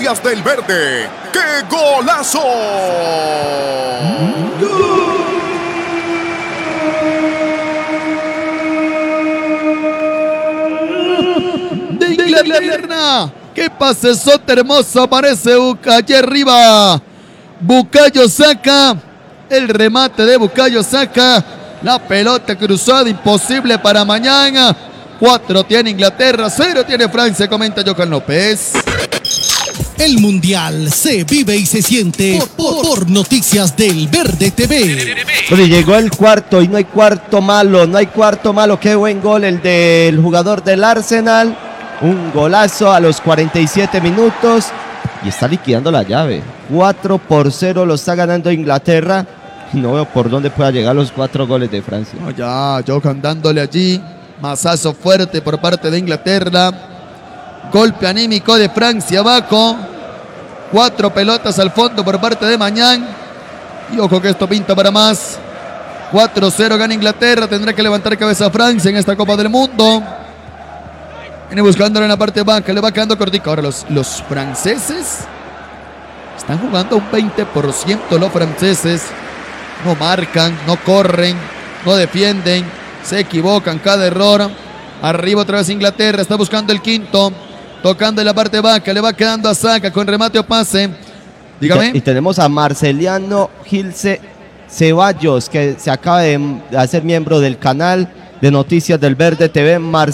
Noticias del Verde. ¡Qué golazo! De Inglaterra. ¡Qué pasesota hermoso! Aparece Bucayo arriba. Bukayo Saka. El remate de Bukayo Saka. La pelota cruzada, imposible para mañana. 4 tiene Inglaterra, 0 tiene Francia, comenta Johan López. El Mundial se vive y se siente por Noticias del Verde TV. Bueno, llegó el cuarto y no hay cuarto malo, no hay cuarto malo. Qué buen gol el del jugador del Arsenal. Un golazo a los 47 minutos y está liquidando la llave. 4-0 lo está ganando Inglaterra. No veo por dónde pueda llegar los 4 goles de Francia. No, ya, Johan dándole allí. Mazazo fuerte por parte de Inglaterra. Golpe anímico de Francia abajo. 4 pelotas al fondo por parte de Mañán. Y ojo que esto pinta para más. 4-0 gana Inglaterra. Tendrá que levantar cabeza Francia en esta Copa del Mundo. Viene buscándolo en la parte baja. Le va quedando cortico. Ahora los franceses están jugando un 20%. Los franceses no marcan, no corren, no defienden. Se equivocan, cada error. Arriba otra vez Inglaterra, está buscando el quinto. Tocando en la parte baja, le va quedando a Saka con remate o pase. Dígame. Y tenemos a Marceliano Gilce Ceballos, que se acaba de hacer miembro del canal de Noticias del Verde TV.